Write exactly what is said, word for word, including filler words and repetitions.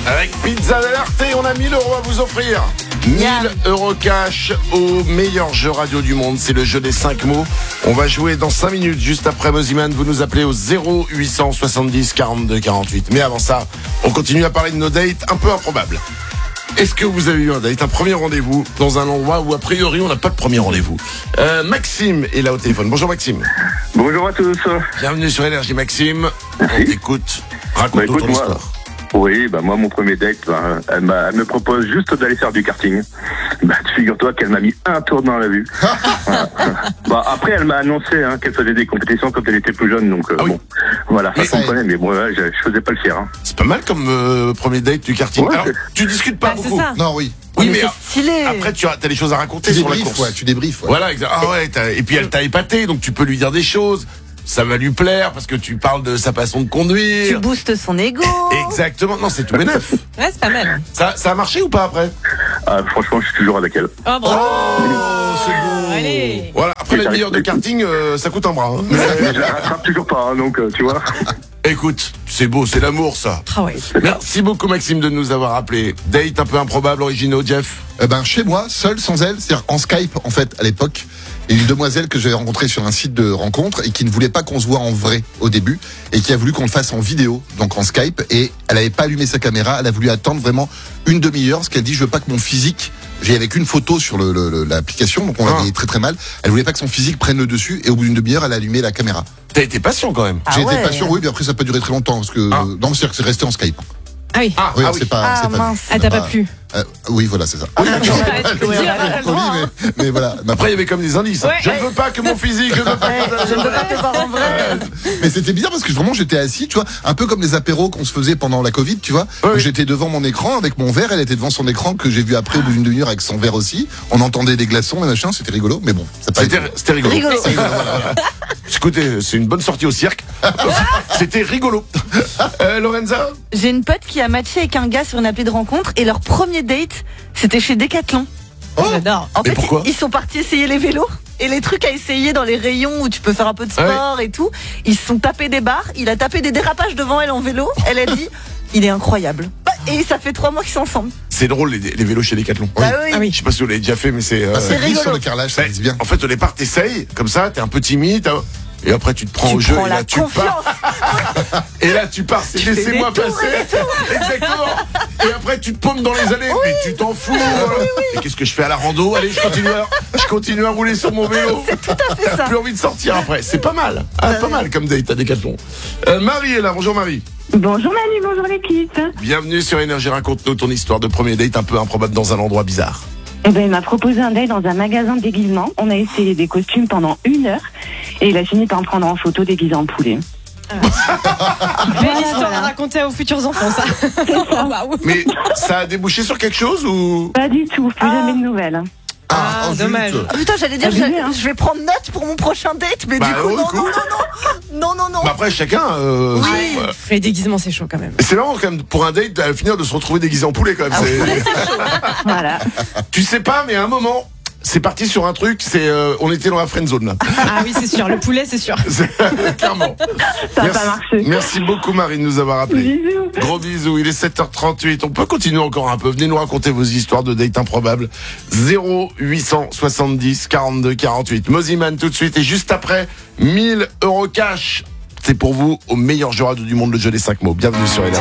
Avec Pizza d'Alerte, on a mille euros à vous offrir. mille euros cash au meilleur jeu radio du monde. C'est le jeu des cinq mots. On va jouer dans cinq minutes, juste après Moziman. Vous nous appelez au zéro huit cent soixante-dix quarante-deux quarante-huit. Mais avant ça, on continue à parler de nos dates un peu improbables. Est-ce que vous avez eu un date, un premier rendez-vous dans un endroit où a priori on n'a pas de premier rendez-vous? euh, Maxime est là au téléphone. Bonjour Maxime. Bonjour à tous. Bienvenue sur Énergie Maxime. Merci. On t'écoute. Raconte-nous Bah, ton moi, histoire. Oui, bah moi mon premier date, bah, elle, m'a, elle me propose juste d'aller faire du karting. Bah figure-toi qu'elle m'a mis un tour dans la vue. Voilà. Bah après elle m'a annoncé hein, qu'elle faisait des compétitions quand elle était plus jeune, donc euh, Ah oui. bon, voilà, ça Mais se comprenait, ça- mais bon, ouais, je, je faisais pas le fier. Hein. C'est pas mal comme euh, premier date du karting. Ouais, Alors, c'est- tu discutes pas Bah, c'est beaucoup. ça. Non, oui. Oui, mais mais, c'est stylé. après tu as, t'as des choses à raconter Tu sur la débriefes, course. ouais, tu débriefes. Ouais. Voilà, exact. Ah ouais, t'as- et puis elle t'a épaté, donc tu peux lui dire des choses. Ça va lui plaire parce que tu parles de sa façon de Tu conduire. boostes son ego. Exactement. Non, c'est tout bénef. Ouais, c'est pas mal. Ça, ça a marché ou pas après? Ah, franchement, je suis toujours avec elle. Oh, bravo. Oh, c'est beau. Allez. Voilà. Après Et la ça meilleure de reste- karting, euh, ça coûte un bras. hein. Mais je la rattrape toujours pas, hein, donc euh, tu vois. Écoute, c'est beau, c'est l'amour ça. Ah ouais. Merci beaucoup Maxime de nous avoir appelé. Date un peu improbable, originaux, Jeff. Eh ben, chez moi, seul, sans elle, c'est-à-dire en Skype, en fait, à l'époque, il y a une demoiselle que j'avais rencontrée sur un site de rencontre et qui ne voulait pas qu'on se voit en vrai au début et qui a voulu qu'on le fasse en vidéo, donc en Skype, et elle n'avait pas allumé sa caméra, elle a voulu attendre vraiment une demi-heure, parce qu'elle dit, je veux pas que mon physique, j'ai avec une photo sur le, le- le- l'application, donc on la Ah. voyait très très mal, elle voulait pas que son physique prenne le dessus, et au bout d'une demi-heure, elle a allumé la caméra. T'as été patient quand même. Ah J'ai ouais. été patient, oui, mais après ça n'a pas duré très longtemps, parce que, Ah. non, c'est-à-dire que c'est resté en Skype. Ah oui. Ah, Oui, ah c'est oui. pas, Ah, c'est pas, mince. c'est Ah, t'as pas plu. Euh, oui, voilà, c'est ça. Ah, Oui, non, mais- non, pas tu peux Oui, dire, oui, t'as le oui, droit. mais, mais voilà. Mais Après il y avait comme des indices. hein. Ouais, je ouais. ne veux pas que mon physique, je ne veux pas. Ouais, je ne veux pas te voir en vrai. Mais c'était bizarre parce que vraiment j'étais assis, tu vois, un peu comme les apéros qu'on se faisait pendant la Covid, tu vois. Oui, où oui. J'étais devant mon écran avec mon verre, elle était devant son écran que j'ai vu après au bout d'une demi-heure avec son verre aussi. On entendait des glaçons et machin, c'était rigolo, mais bon, ça a pas C'était, été. c'était rigolo. Rigolo. C'était rigolo, voilà, voilà. Écoutez, c'est une bonne sortie au cirque. C'était rigolo. Euh, Lorenza. J'ai une pote qui a matché avec un gars sur une appli de rencontre et leur premier date, c'était chez Decathlon. Oh. J'adore. En Mais fait, pourquoi ils, ils sont partis essayer les vélos et les trucs à essayer dans les rayons où tu peux faire un peu de sport et tout. Ils se sont tapés des barres. Il a tapé des dérapages devant elle en vélo. Elle a dit, il est incroyable. Et ça fait trois mois qu'ils sont ensemble. C'est drôle les, les vélos chez Decathlon. Oui. Bah oui. Ah oui. Je sais pas si vous l'avez déjà fait, mais c'est. euh, Ah, ça C'est glisse rigolo. sur le carrelage, ça bah, glisse bien. En fait, au départ, t'essayes comme ça, t'es un peu timide. t'as- Et après, tu te prends Tu au jeu prends et la là, tu confiance. pars. Et là, tu pars. C'est Tu fais laissez-moi des tours passer. Exactement. Et après, tu te paumes dans les allées. Mais tu t'en fous. voilà. Et qu'est-ce que je fais à la rando? Allez, je continue à, je continue à rouler sur mon vélo. C'est tout à fait T'as ça. plus envie de sortir après. C'est pas mal. Ah, pas mal comme date à Decathlon. Euh, Marie est là. Bonjour Marie. Bonjour Manu, bonjour l'équipe. Bienvenue sur Énergie. Raconte-nous ton histoire de premier date un peu improbable dans un endroit bizarre. Eh ben, il m'a proposé un date dans un magasin de déguisement. On a essayé des costumes pendant une heure et il a fini par me prendre en photo déguisé en poulet. Belle histoire à raconter aux futurs enfants, ça. Oh, waouh. Mais ça a débouché sur quelque chose ou? Pas du tout, plus Ah. jamais de nouvelles. Ah, oh, zut. dommage. Ah, putain, j'allais dire, Abusé, je, hein. je vais prendre note pour mon prochain date, mais Bah, du coup, ouais, non, cool. non, non, non, non, non, non. Bah après chacun. Euh, Oui. c'est- voilà. Les déguisements, c'est chaud quand même. Mais c'est marrant quand même pour un date à finir de se retrouver déguisé en poulet quand même. Ah, c'est- poulet, c'est chaud. Voilà. Tu sais pas, mais à un moment, c'est parti sur un truc. C'est euh, on était dans la friend zone là. Ah oui, c'est sûr. Le poulet, c'est sûr. C'est- Clairement. Ça n'a Merci, pas marché. merci beaucoup Marie de nous avoir appelé. Bisous. Gros bisous, il est sept heures trente-huit. On peut continuer encore un peu. Venez nous raconter vos histoires de dates improbables. zéro huit cent soixante-dix quarante-deux quarante-huit. Moziman tout de suite. Et juste après, mille euros cash. C'est pour vous au meilleur jeu radio du monde, le jeu des cinq mots. Bienvenue sur Énergie.